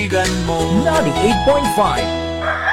kaibigan mo. 98.5.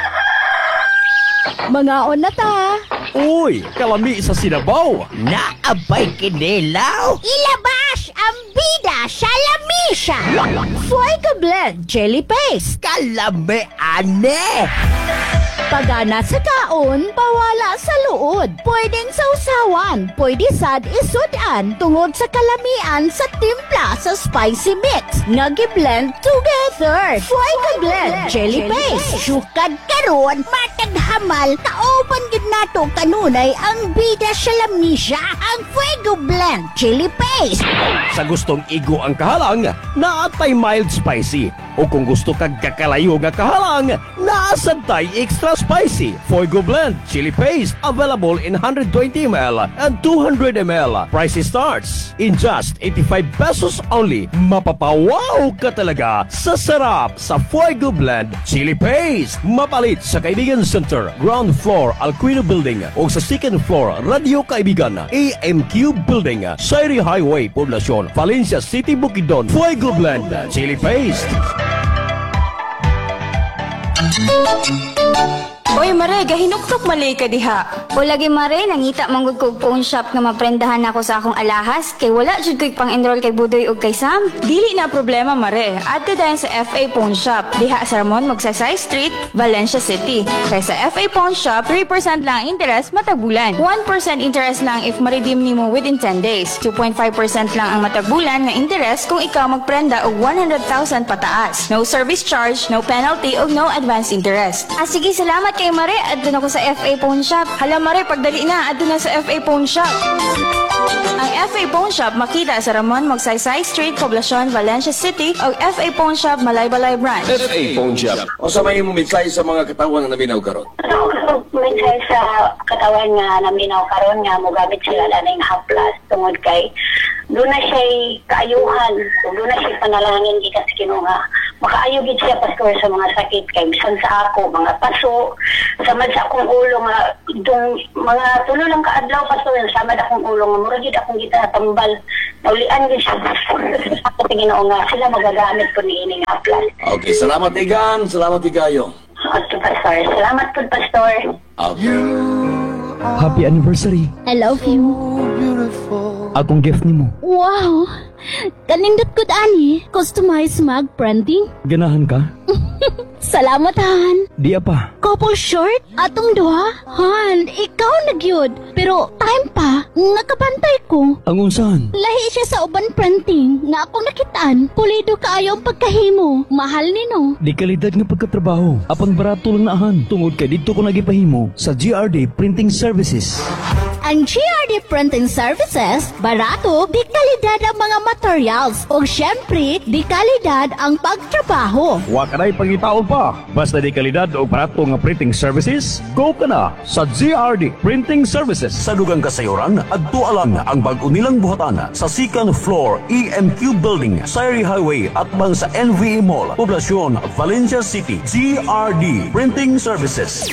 Mga na ta. Uy, kalami sa Sinabaw. Naabay kinilaw. Ilabas ang bida sa lamisa. Fuego Blend Jelly Paste. Kalami ane. Pagana sa kaon, bawala sa luod. Pwedeng sausawan, pwede sad isudan tungod sa kalamian sa timpla sa spicy mix. Nagi-blend together. Fuego Blend Jelly Paste. Sukad karon, matag hamal, kauban gid nato kanunay ang bida sa lamisa. Ang Fuego Blend Jelly Paste. Sa gustong igo ang kahalang, naatay mild spicy. O kung gusto kag kakalayo nga kahalang, naasantay extra spicy. Fuego Blend Chili Paste available in 120 ml and 200 ml. Price starts in just 85 pesos only. Mapapawaw ka talaga sa sarap sa Fuego Blend Chili Paste. Mapalit sa Kaibigan Center, ground floor Alquino Building o sa second floor Radio Kaibigan, AMQ Building, Sairi Highway, Poblacion, Valencia City, Bukidnon. Fuego Blend Chili Paste. Oy, Mare, gahinuktok malay ka diha. O lagi Mare, nangita manggod ko phone shop nga maprendahan ako sa akong alahas kay wala jud ko'y pang-enroll kay Budoy ug kay Sam. Dili na problema, Mare. Adto dayon sa FA Pawn Shop. Diha sa Ramon, Magsaysay Street, Valencia City. Kay sa FA Pawn Shop, 3% lang interest matag bulan. 1% interest lang if ma-redeem nimo within 10 days. 2.5% lang ang matag bulan nga interest kung ikaw magprenda og 100,000 pataas. No service charge, no penalty ug no advance interest. Sige, salamat kay Mare. Adto na ko sa FA Pawn Shop. Hala, Mare, pagdali na, adto na sa FA Pawn Shop. Ang FA Pawn Shop makita sa Ramon, Magsaysay Street, Poblacion, Valencia City o FA Pawn Shop, Malaybalay Branch. FA Pawn Shop. O sa may mumitsay sa mga katawan na naminaw karon. Minsan sa katawan nga naminaw karon nga mogamit sila laning haplas tungod kay doon na siya kaayuhan, doon na siya panalangin gikan sa Ginoo nga makaayo gid siya pastor sa mga sakit kay bisan sa ako mga paso samad sa akong ulo nga itong mga tulo lang kaadlaw pastor samad akong ulo nga mura gid akong gitatambal naulian gid siya ako sa Ginoo nga sila magagamit ko niini nga haplas. Okay, salamat Igan, salamat Igayo. Okay, pastor. Salamat po, pastor. Okay. Happy anniversary. I love you. Akong gift nimo. Wow! Kanindot ko ani, customized mug printing. Ganahan ka? Salamat, Han. Di apa. Couple short? Atong duha? Han, ikaw nagyod. Pero time pa, nakabantay ko. Ang unsahan? Lahi siya sa uban printing nga akong nakitaan. Pulido kaayo ang pagkahimo. Mahal ni no. Di kalidad nga pagkatrabaho. Apan barato lang naahan. Tungod kay dito ko nagipahimo sa GRD Printing Services. Ang GRD Printing Services, barato, di kalidad ang mga materials. O syempre, di kalidad ang pagtrabaho. Wa ka na'y pangitaon pa. Basta di kalidad o barato nga printing services, go ka na sa GRD Printing Services. Sa dugang kasayuran, adto alang ang bag-o nilang buhatan sa second floor EMQ Building, Sairi Highway at bang sa NVE Mall, Poblacion, Valencia City. GRD Printing Services.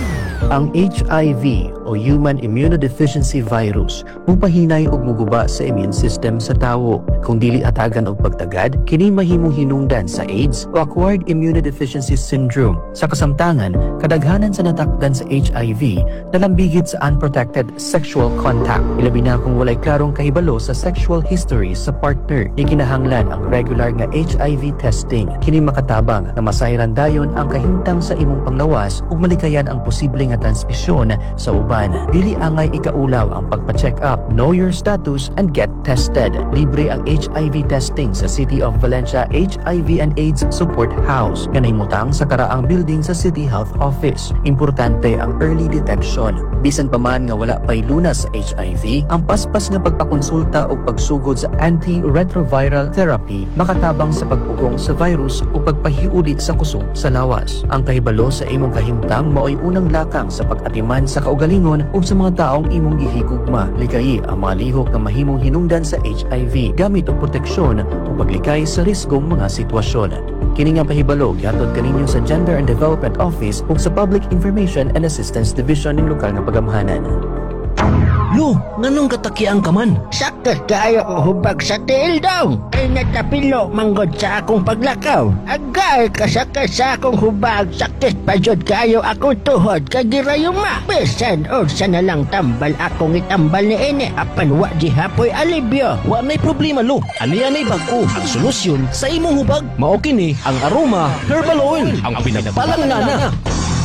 Ang HIV o Human Immunodeficiency Virus mupahinay og muguba sa immune system sa tawo. Kung dili atagan og pagtagad, kini mahimong hinungdan sa AIDS o Acquired Immunodeficiency Syndrome. Sa kasamtangan, kadaghanan sa natakdan sa HIV nalambigit sa unprotected sexual contact. Ilabi na kung walay klarong kahibalo sa sexual history sa partner. Ikinahanglan ang regular nga HIV testing. Kini makatabang na masayran dayon ang kahimtang sa imong panglawas ug malikayan ang posibleng nga transmisyon sa uban. Dili angay ikaulaw ang pagpa-check up, know your status, and get tested. Libre ang HIV testing sa City of Valencia HIV and AIDS Support House nga nahimutang sa karaang building sa City Health Office. Importante ang early detection. Bisan pa man nga wala pay lunas sa HIV, ang paspas nga pagpakonsulta o pagsugod sa antiretroviral therapy makatabang sa pagpugong sa virus o pagpahiulit sa kusog sa lawas. Ang kahibalo sa imong kahimtang mao'y unang lakang sa pag-atiman sa kaugalingon o sa mga taong imong gihigugma. Likayi ang mga lihok na mahimong hinungdan sa HIV gamit og proteksyon o paglikay sa risgong mga sitwasyon. Kini nga pahibalo gihatod kaninyo sa Gender and Development Office o sa Public Information and Assistance Division ng lokal nga pagamhanan. Lo, nganong katakian ka man? Sakit kaayo ko hubag sa tiil daw. Ay natapilo manggod sa akong paglakaw. Agay kasakit sa akong hubag. Sakit pa jud kaayo akong tuhod kagirayuma. Bisan o sa nalang tambal akong itambal ni ini. Apan wa di hapoy alibyo. Wa na'y problema lo. Ani-anay bag-o ang solusyon sa imong hubag. Mao kini ang Aroma Herbal Oil, ang pinagpalangana.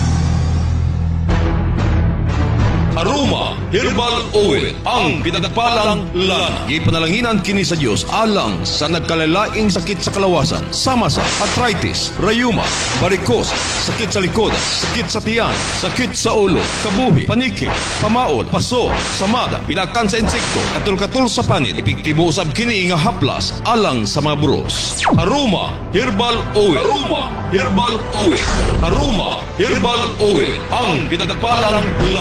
Aroma Herbal Oil, ang pinagpalang lana. Ipanalanginan kini sa Dios alang sa nagkalalaing sakit sa kalawasan, sama sa arthritis, rayuma, varicose, sakit sa likod, sakit sa tiyan, sakit sa ulo, kabuhi, paniki, pamaol, paso, samada, pinakan sa insekto, katul-katul sa panit, epektibo usab kini nga haplas alang sa mga buros. Aroma Herbal Oil. Aroma Herbal Oil. Aroma Herbal Oil, ang pinagpalang lana.